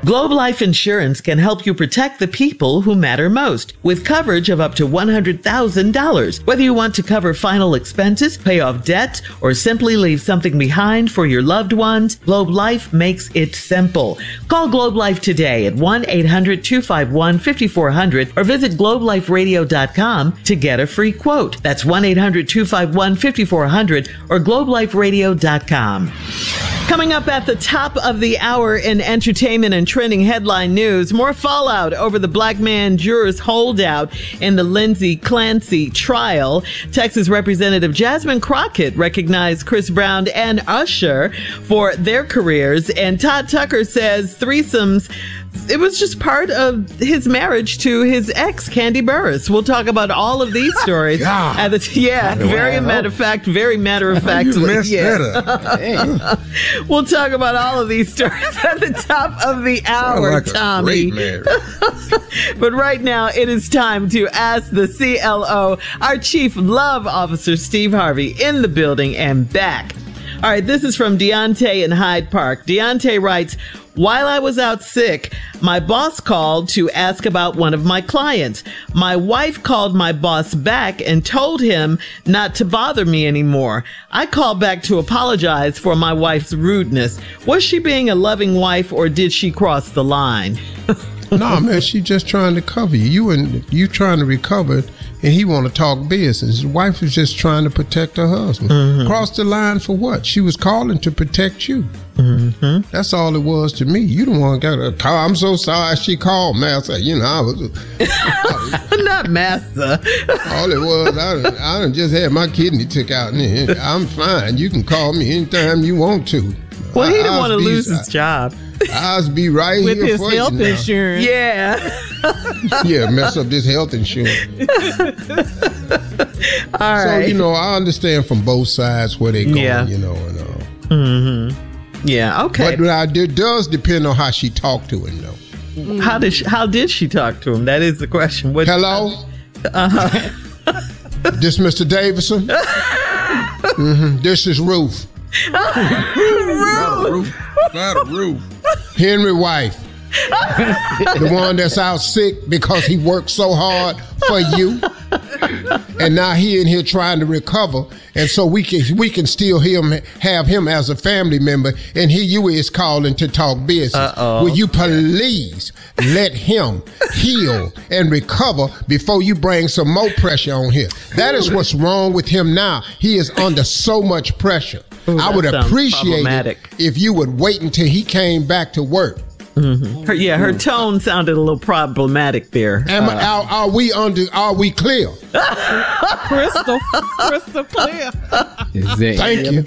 Globe Life Insurance can help you protect the people who matter most with coverage of up to $100,000. Whether you want to cover final expenses, pay off debt, or simply leave something behind for your loved ones, Globe Life makes it simple. Call Globe Life today at 1-800-251-5400 or visit globeliferadio.com to get a free quote. That's 1-800-251-5400 or globeliferadio.com. Coming up at the top of the hour in entertainment and trending headline news, more fallout over the black man jurors holdout in the Lindsay Clancy trial. Texas Representative Jasmine Crockett recognized Chris Brown and Usher for their careers, and Todd Tucker says threesomes, it was just part of his marriage to his ex, Candy Burris. We'll talk about all of these stories. Very matter of fact. We'll talk about all of these stories at the top of the hour, like Tommy. But right now, it is time to ask the CLO, our Chief Love Officer, Steve Harvey, in the building and back. All right, this is from Deontay in Hyde Park. Deontay writes, while I was out sick, my boss called to ask about one of my clients. My wife called my boss back and told him not to bother me anymore. I called back to apologize for my wife's rudeness. Was she being a loving wife or did she cross the line? No, man, she just trying to cover you. You trying to recover it, and he want to talk business. His wife was just trying to protect her husband. Mm-hmm. Cross the line for what? She was calling to protect you. Mm-hmm. That's all it was to me. You don't want to get a call. I'm so sorry she called, Master. I was not Master. All it was, I done just had my kidney took out. I'm fine. You can call me anytime you want to. Well, he didn't want to lose his job. I'll be right with here his for health you insurance. Yeah. Yeah, mess up this health insurance. All right. So, I understand from both sides where they're going, and all. Mm-hmm. Yeah, okay. But it does depend on how she talked to him, though. How did she talk to him? That is the question. Hello? This Mr. Davidson? Mm-hmm. This is Ruth. Not a roof. Henry wife. The one that's out sick because he worked so hard for you. And now he in here trying to recover. And so we can still have him as a family member. And here you is calling to talk business. Uh-oh. Will you please let him heal and recover before you bring some more pressure on him? That is what's wrong with him now. He is under so much pressure. Ooh, I would appreciate it if you would wait until he came back to work. Mm-hmm. Her tone sounded a little problematic there. Are we clear? Crystal clear. Thank you.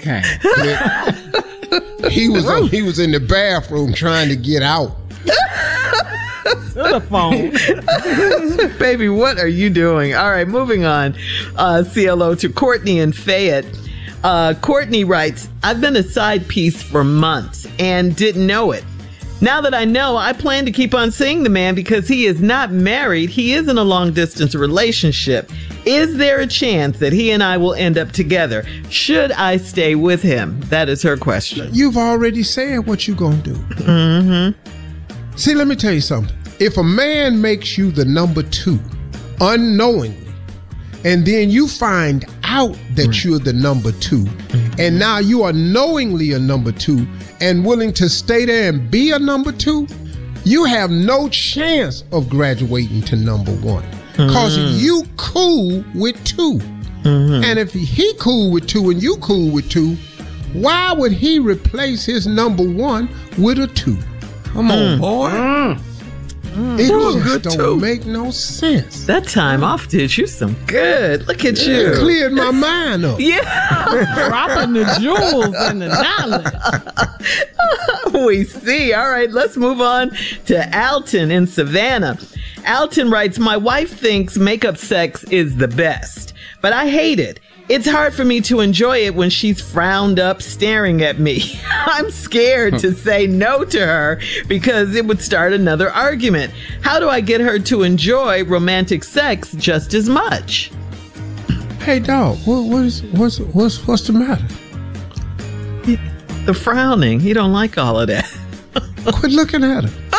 He was in the bathroom trying to get out. To the phone. Baby, what are you doing? All right, moving on. CLO to Courtney in Fayette. Courtney writes, I've been a side piece for months and didn't know it. Now that I know, I plan to keep on seeing the man because he is not married. He is in a long-distance relationship. Is there a chance that he and I will end up together? Should I stay with him? That is her question. You've already said what you're going to do. Mm-hmm. See, let me tell you something. If a man makes you the number 2 unknowingly, and then you find out that you're the number 2, and now you are knowingly a number 2 and willing to stay there and be a number 2, you have no chance of graduating to number 1 because you cool with 2. And if he cool with 2 and you cool with 2, why would he replace his number 1 with a 2? Come on, boy. It just don't make no sense. That time off did you some good. Look at you. It cleared my mind up. Yeah. Dropping the jewels and the knowledge. We see. All right, let's move on to Alton in Savannah. Alton writes, my wife thinks makeup sex is the best, but I hate it. It's hard for me to enjoy it when she's frowned up staring at me. I'm scared to say no to her because it would start another argument. How do I get her to enjoy romantic sex just as much? Hey, dog, what's the matter? The frowning. He don't like all of that. Quit looking at her.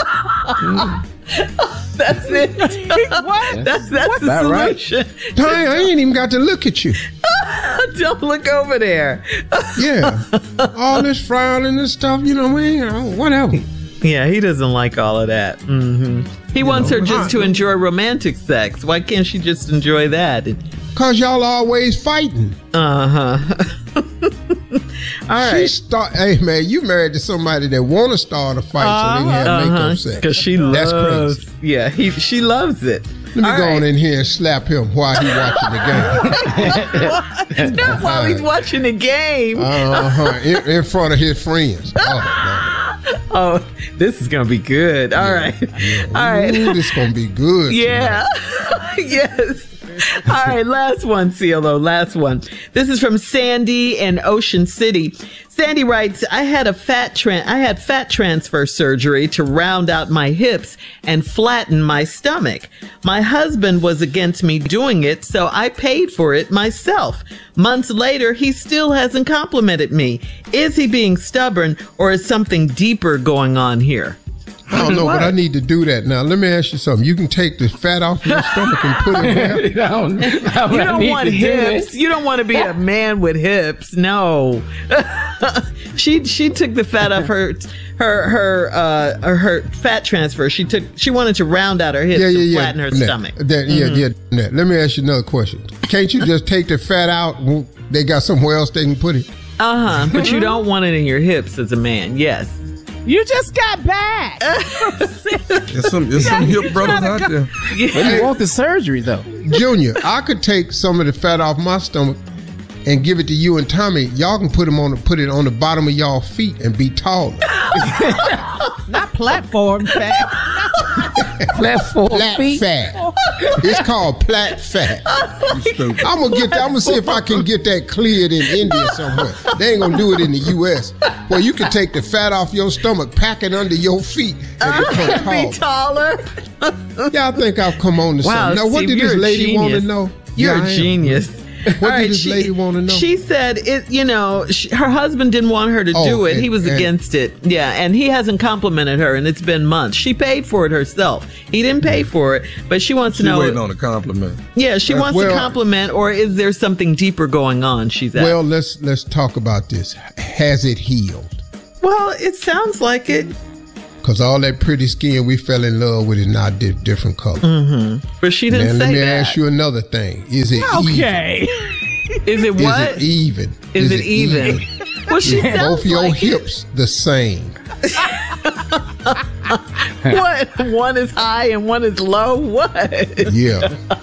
That's it. What? That's the solution. Dang, I ain't even got to look at you. Don't look over there. Yeah. All this frowning and stuff, whatever. Yeah, he doesn't like all of that. Mm-hmm. He wants her just to enjoy romantic sex. Why can't she just enjoy that? Because y'all always fighting. Uh-huh. All right. Hey, man, you married to somebody that want to start a fight so they can have makeup sex. Because she That's loves. crazy. Yeah, she loves it. Let me go on in here and slap him while he's watching the game. Not while he's watching the game. In front of his friends. Oh, this is going to be good. All right. All right. Ooh, this is going to be good. Yeah. Yes. All right, last one, CLO, last one. This is from Sandy in Ocean City. Sandy writes, I had fat transfer surgery to round out my hips and flatten my stomach. My husband was against me doing it, so I paid for it myself. Months later, he still hasn't complimented me. Is he being stubborn, or is something deeper going on here? I don't know, but I need to do that. Now, let me ask you something. You can take the fat off your stomach and put it where? You don't want hips. You don't want to be a man with hips. No. She took the fat off her fat transfer. She wanted to round out her hips and flatten her stomach. Let me ask you another question. Can't you just take the fat out? They got somewhere else they can put it. But you don't want it in your hips as a man. Yes. You just got back. There's some hip brothers out there. But you want the surgery, though. Junior, I could take some of the fat off my stomach and give it to you and Tommy. Y'all can put it on the bottom of y'all feet and be taller. Not platform fat. Platform Plat feet. fat. It's called plat fat. I'm gonna see if I can get that cleared in India somewhere. They ain't gonna do it in the U.S. Well, you can take the fat off your stomach, pack it under your feet, and become Be taller. Y'all think I've come on to something? Now, what did this lady want to know? You're a genius. What did this lady want to know? She said her husband didn't want her to do it. He was against it. Yeah, and he hasn't complimented her, and it's been months. She paid for it herself. He didn't pay for it, but she wants to know. She's waiting on a compliment. Yeah, she wants a compliment, or is there something deeper going on? She's asking. Well, let's talk about this. Has it healed? Well, it sounds like it. Because all that pretty skin we fell in love with is now different color. Mm-hmm. But she didn't say that. Let me ask you another thing. Is it okay? Is it what? Is it even? Is it even? Well, she sounds both your like hips the same. What? One is high and one is low? What? Yeah.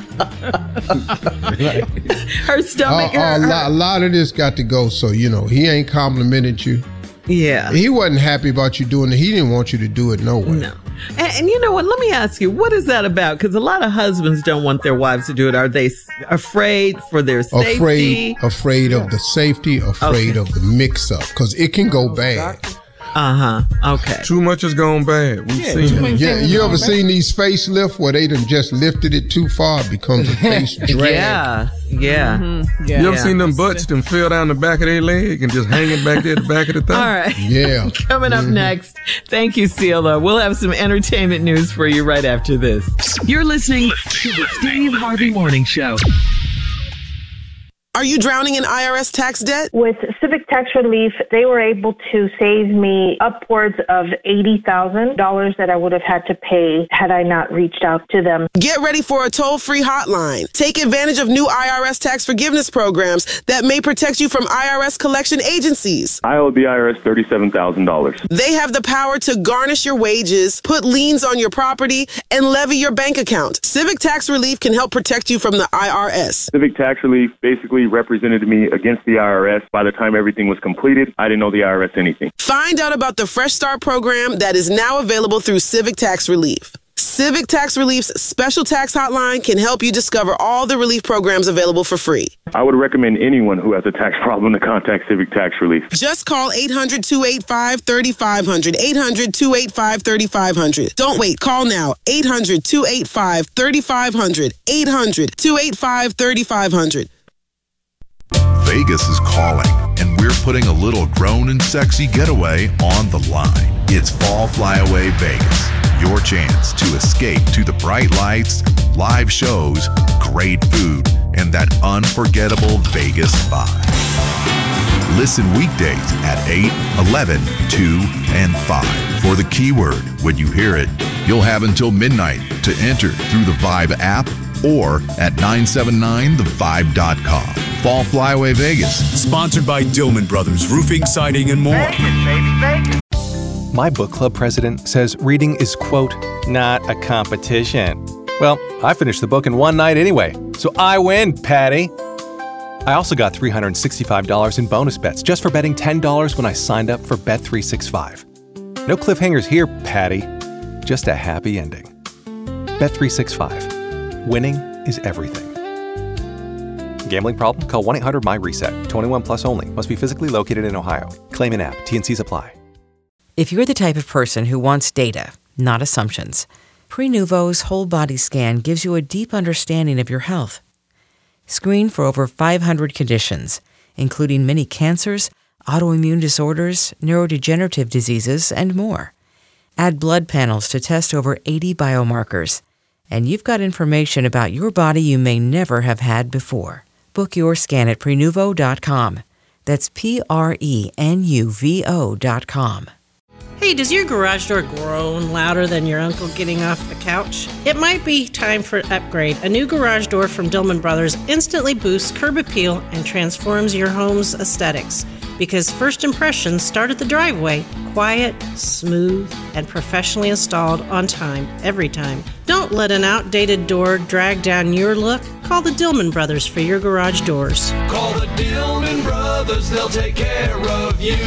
Her stomach. A lot of this got to go. So, he ain't complimented you. Yeah. He wasn't happy about you doing it. He didn't want you to do it no way. No. And you know what? Let me ask you, what is that about? Because a lot of husbands don't want their wives to do it. Are they afraid for their safety? Afraid of the safety, afraid of the mix-up. Because it can go bad. Okay. Too much has gone bad. We've seen it. Yeah, you ever seen these facelifts where they done just lifted it too far? It becomes a face drag. Yeah. Mm-hmm. Yeah. You ever seen them butts that fell down the back of their leg and just hanging back there at the back of the thing? All right. Yeah. Coming up next. Thank you, CLO. We'll have some entertainment news for you right after this. You're listening to the Steve Harvey Morning Show. Are you drowning in IRS tax debt? With Civic Tax Relief, they were able to save me upwards of $80,000 that I would have had to pay had I not reached out to them. Get ready for a toll-free hotline. Take advantage of new IRS tax forgiveness programs that may protect you from IRS collection agencies. I owe the IRS $37,000. They have the power to garnish your wages, put liens on your property, and levy your bank account. Civic Tax Relief can help protect you from the IRS. Civic Tax Relief basically represented me against the IRS. By the time everything was completed, I didn't owe the IRS anything. Find out about the Fresh Start program that is now available through Civic Tax Relief. Civic Tax Relief's special tax hotline can help you discover all the relief programs available for free. I would recommend anyone who has a tax problem to contact Civic Tax Relief. Just call 800-285-3500, 800-285-3500. Don't wait. Call now. 800-285-3500, 800-285-3500. Vegas is calling, and we're putting a little grown and sexy getaway on the line. It's Fall Flyaway Vegas. your chance to escape to the bright lights, live shows, great food, and that unforgettable Vegas vibe. Listen weekdays at 8, 11, 2, and 5 for the keyword. When you hear it, you'll have until midnight to enter through the Vibe app or at 979thevibe.com. Fall Flyaway Vegas. Sponsored by Dillman Brothers Roofing, Siding, and more. Vegas, baby, Vegas. My book club president says reading is, quote, not a competition. Well, I finished the book in one night anyway, so I win, Patty. I also got $365 in bonus bets just for betting $10 when I signed up for Bet365. No cliffhangers here, Patty. Just a happy ending. Bet365. Winning is everything. Gambling problem? Call 1-800-MY-RESET. 21 plus only. Must be physically located in Ohio. Claim in app. T&Cs apply. If you're the type of person who wants data, not assumptions, Prenuvo's whole body scan gives you a deep understanding of your health. Screen for over 500 conditions, including many cancers, autoimmune disorders, neurodegenerative diseases, and more. Add blood panels to test over 80 biomarkers, and you've got information about your body you may never have had before. Book your scan at Prenuvo.com. That's Prenuvo.com. Hey, does your garage door groan louder than your uncle getting off the couch? It might be time for an upgrade. A new garage door from Dillman Brothers instantly boosts curb appeal and transforms your home's aesthetics. Because first impressions start at the driveway. Quiet, smooth, and professionally installed on time, every time. Don't let an outdated door drag down your look. Call the Dillman Brothers for your garage doors. Call the Dillman Brothers, they'll take care of you.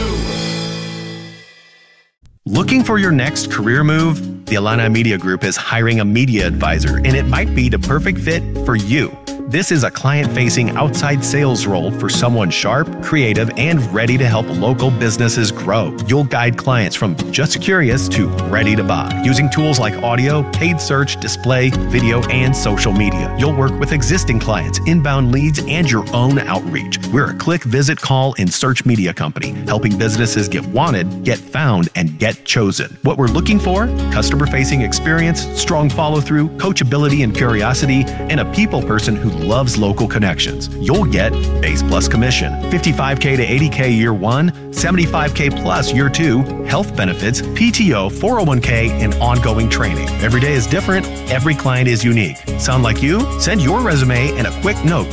Looking for your next career move? The Illini Media Group is hiring a media advisor, and it might be the perfect fit for you. This is a client-facing outside sales role for someone sharp, creative, and ready to help local businesses grow. You'll guide clients from just curious to ready to buy, using tools like audio, paid search, display, video, and social media. You'll work with existing clients, inbound leads, and your own outreach. We're a click, visit, call, and search media company, helping businesses get wanted, get found, and get chosen. What we're looking for? Customer-facing experience, strong follow-through, coachability and curiosity, and a people person who loves local connections. You'll get base plus commission, $55K to $80K year one, $75K plus year two, health benefits, PTO, 401K, and ongoing training. Every day is different. Every client is unique. Sound like you? Send your resume and a quick note